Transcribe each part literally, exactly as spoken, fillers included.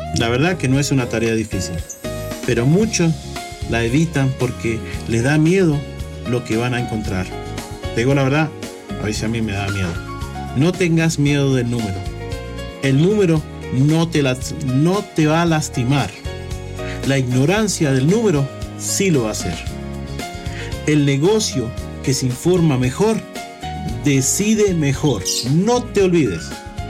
La verdad que no es una tarea difícil, pero muchos la evitan porque les da miedo lo que van a encontrar. Te digo la verdad, a veces a mí me da miedo. No tengas miedo del número. El número no te, las, no te va a lastimar. La ignorancia del número sí lo va a hacer. El negocio que se informa mejor, decide mejor. No te olvides.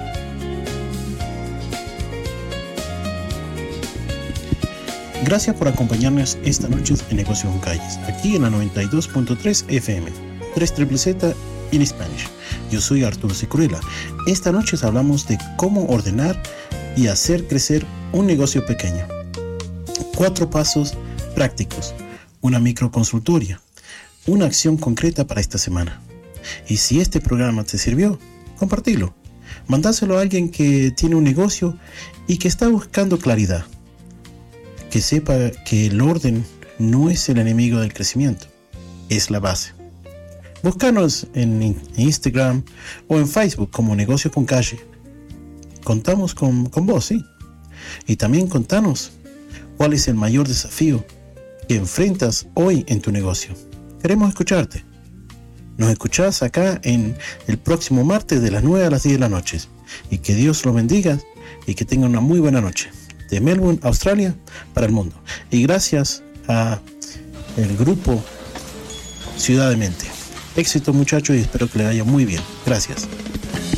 Gracias por acompañarnos esta noche en Negocios con Calles, aquí en la noventa y dos punto tres F M, tres Z Z in Spanish. Yo soy Arturo Sicurela. Esta noche hablamos de cómo ordenar y hacer crecer un negocio pequeño. Cuatro pasos prácticos, una microconsultoria, una acción concreta para esta semana. Y si este programa te sirvió, compartilo. Mandáselo a alguien que tiene un negocio y que está buscando claridad. Que sepa que el orden no es el enemigo del crecimiento, es la base. Búscanos en Instagram o en Facebook como Negocio con Calle. Contamos con, con vos, sí. Y también contanos cuál es el mayor desafío que enfrentas hoy en tu negocio. Queremos escucharte. Nos escuchás acá en el próximo martes de las nueve a las diez de la noche. Y que Dios los bendiga y que tengan una muy buena noche. De Melbourne, Australia, para el mundo. Y gracias a el grupo Ciudad de Mente. Éxito, muchachos, y espero que les vaya muy bien. Gracias.